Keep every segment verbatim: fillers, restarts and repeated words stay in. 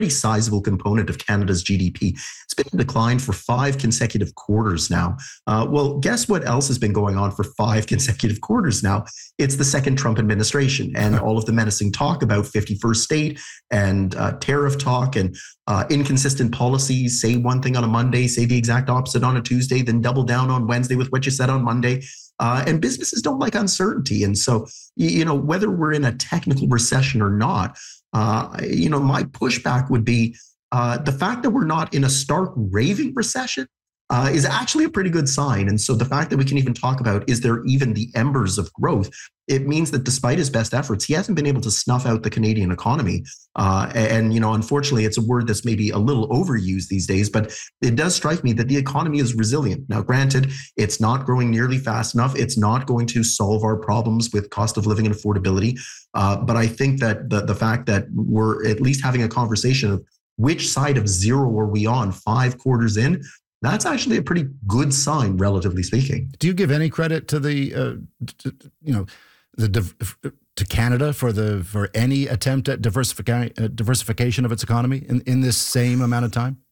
sizable component of Canada's G D P. It's been in decline for five consecutive quarters now. Uh, well, guess what else has been going on for five consecutive quarters now? It's the second Trump administration and all of the menacing talk about fifty-first state and uh, tariff talk and uh, inconsistent policies. Say one thing on a Monday, say the exact opposite on a Tuesday, then double down on Wednesday with what you said on Monday. Uh, and businesses don't like uncertainty. And so, you know, whether we're in a technical recession or not, uh, you know, my pushback would be uh, the fact that we're not in a stark raving recession uh, is actually a pretty good sign. And so the fact that we can even talk about, is there even the embers of growth? It means that despite his best efforts, he hasn't been able to snuff out the Canadian economy. Uh, and, you know, unfortunately, it's a word that's maybe a little overused these days, but it does strike me that the economy is resilient. Now, granted, it's not growing nearly fast enough. It's not going to solve our problems with cost of living and affordability. Uh, but I think that the, the fact that we're at least having a conversation of which side of zero are we on five quarters in, that's actually a pretty good sign, relatively speaking. Do you give any credit to the, uh, to, you know, the to Canada for the for any attempt at diversification uh, diversification of its economy in, in this same amount of time?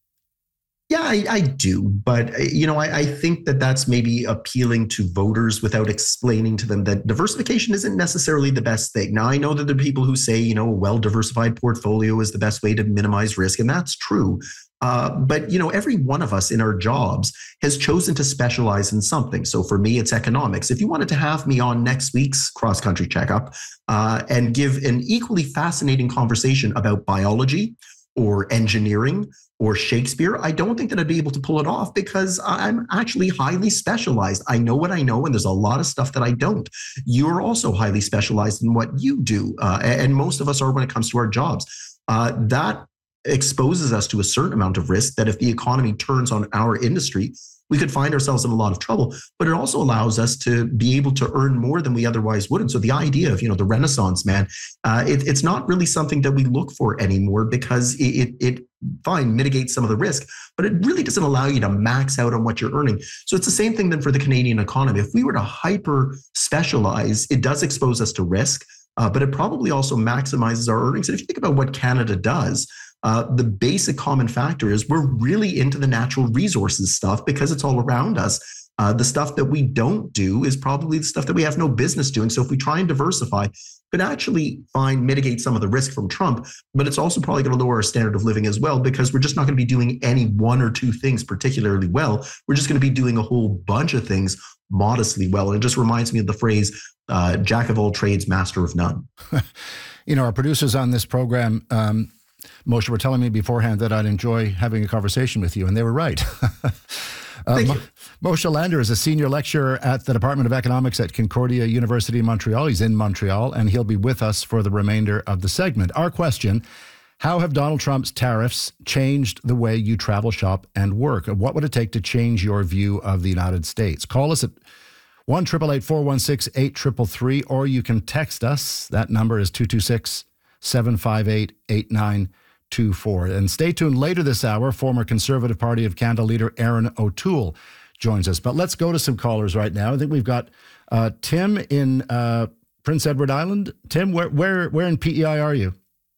Yeah, I, I do. But, you know, I, I think that that's maybe appealing to voters without explaining to them that diversification isn't necessarily the best thing. Now, I know that there are people who say, you know, a well-diversified portfolio is the best way to minimize risk, and that's true. Uh, but, you know, every one of us in our jobs has chosen to specialize in something. So for me, it's economics. If you wanted to have me on next week's cross-country checkup uh, and give an equally fascinating conversation about biology or engineering or Shakespeare, I don't think that I'd be able to pull it off because I'm actually highly specialized. I know what I know, and there's a lot of stuff that I don't. You're also highly specialized in what you do, uh, and most of us are when it comes to our jobs. Uh, that exposes us to a certain amount of risk that if the economy turns on our industry, we could find ourselves in a lot of trouble. But it also allows us to be able to earn more than we otherwise would. And so the idea of, you know, the Renaissance man, uh, it, it's not really something that we look for anymore because it, it, it fine mitigates some of the risk, but it really doesn't allow you to max out on what you're earning. So it's the same thing then for the Canadian economy. If we were to hyper specialize, it does expose us to risk, uh, but it probably also maximizes our earnings. And if you think about what Canada does, Uh, the basic common factor is we're really into the natural resources stuff because it's all around us. Uh, the stuff that we don't do is probably the stuff that we have no business doing. So if we try and diversify, could actually find mitigate some of the risk from Trump, but it's also probably going to lower our standard of living as well because we're just not going to be doing any one or two things particularly well. We're just going to be doing a whole bunch of things modestly well. And it just reminds me of the phrase, uh, jack of all trades, master of none. You know, our producers on this program, um, Moshe, were telling me beforehand that I'd enjoy having a conversation with you, and they were right. uh, Thank you. Moshe Lander is a senior lecturer at the Department of Economics at Concordia University in Montreal. He's in Montreal, and he'll be with us for the remainder of the segment. Our question, how have Donald Trump's tariffs changed the way you travel, shop, and work? What would it take to change your view of the United States? Call us at one eight eight eight, four one six, eight three three three, or you can text us. That number is two two six, seven five eight, eight nine two four. And stay tuned later this hour. Former Conservative Party of Canada leader Erin O'Toole joins us. But let's go to some callers right now. I think we've got uh, Tim in uh, Prince Edward Island. Tim, where where where in P E I are you?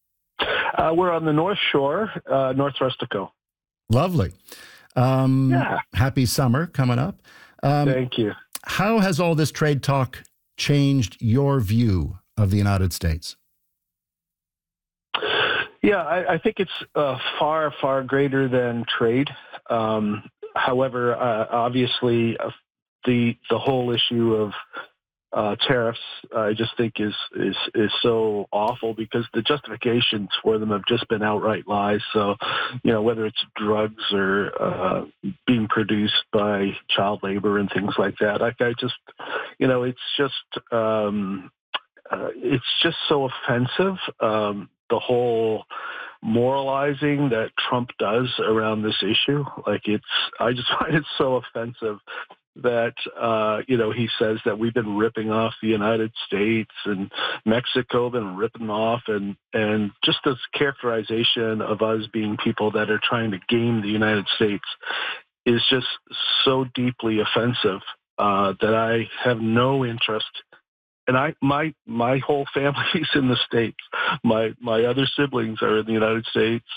Uh, we're on the North Shore, uh, North Rustico. Lovely. Um, yeah. Happy summer coming up. Um, Thank you. How has all this trade talk changed your view of the United States? Yeah, I, I think it's uh, far, far greater than trade. Um, however, uh, obviously, uh, the the whole issue of uh, tariffs, I just think is is is so awful because the justifications for them have just been outright lies. So, you know, whether it's drugs or uh, being produced by child labor and things like that, I, I just, you know, it's just um, uh, it's just so offensive. Um, the whole moralizing that Trump does around this issue. Like it's, I just find it so offensive that, uh, you know, he says that we've been ripping off the United States and Mexico been ripping off and, and just this characterization of us being people that are trying to game the United States is just so deeply offensive uh, that I have no interest and I my my whole family's in the States. My my other siblings are in the United States.